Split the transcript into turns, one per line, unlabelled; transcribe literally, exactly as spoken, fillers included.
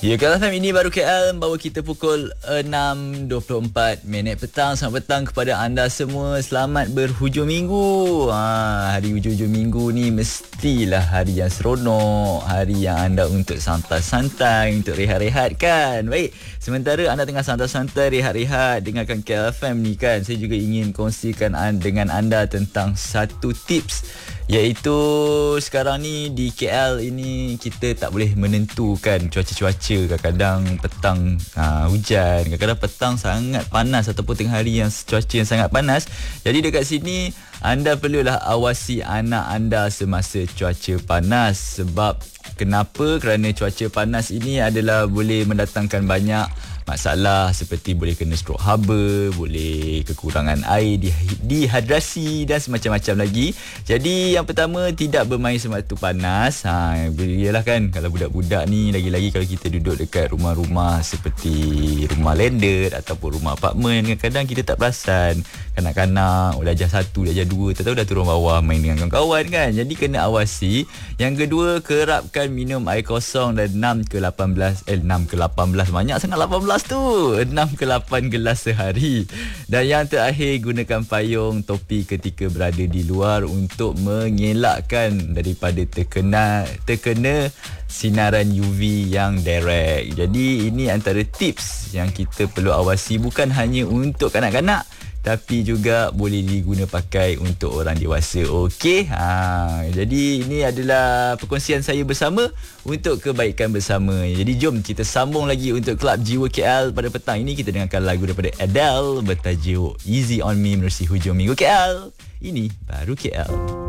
Ya, K L F M ini baru K L bawa kita pukul enam dua puluh empat minit petang. Selamat petang kepada anda semua. Selamat berhujung minggu. Ha, hari hujung-hujung minggu ni mestilah hari yang seronok, hari yang anda untuk santai-santai, untuk rehat-rehat kan. Baik, sementara anda tengah santai-santai, rehat-rehat dengarkan K L F M ni kan, saya juga ingin kongsikan dengan anda tentang satu tips, iaitu sekarang ni di K L ini kita tak boleh menentukan cuaca-cuaca. Kadang-kadang petang ha, hujan, kadang-kadang petang sangat panas ataupun tengah hari yang cuaca yang sangat panas. Jadi dekat sini anda perlulah awasi anak anda semasa cuaca panas. Sebab kenapa? Kerana cuaca panas ini adalah boleh mendatangkan banyak masalah, seperti boleh kena strok haba, boleh kekurangan air, dehidrasi dan semacam-macam lagi. Jadi yang pertama, tidak bermain semasa panas. Ha, iyalah kan, kalau budak-budak ni, lagi-lagi kalau kita duduk dekat rumah-rumah seperti rumah landed ataupun rumah apartmen, kadang-kadang kita tak perasan kanak-kanak oh, darjah satu, darjah dua, tak tahu dah turun bawah main dengan kawan-kawan kan. Jadi kena awasi. Yang kedua, kerapkan minum air kosong dan enam ke lapan belas eh enam ke lapan belas, banyak sangat lapan belas tu, enam ke lapan gelas sehari. Dan yang terakhir, gunakan payung topi ketika berada di luar untuk mengelakkan daripada terkena terkena sinaran U V yang direct. Jadi ini antara tips yang kita perlu awasi, bukan hanya untuk kanak-kanak tapi juga boleh diguna pakai untuk orang dewasa. Okey. Ha, jadi ini adalah perkongsian saya bersama untuk kebaikan bersama. Jadi jom kita sambung lagi untuk Kelab Jiwa K L pada petang ini. Kita dengarkan lagu daripada Adele bertajuk Easy On Me menerusi hujung minggu K L. Ini baru K L.